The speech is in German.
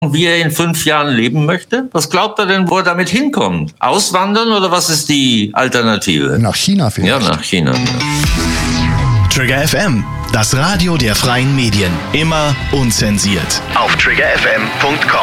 wie er in 5 Jahren leben möchte? Was glaubt er denn, wo er damit hinkommt? Auswandern oder was ist die Alternative? Nach China vielleicht. Ja, nach China. Trigger FM, das Radio der freien Medien. Immer unzensiert. Auf triggerfm.com.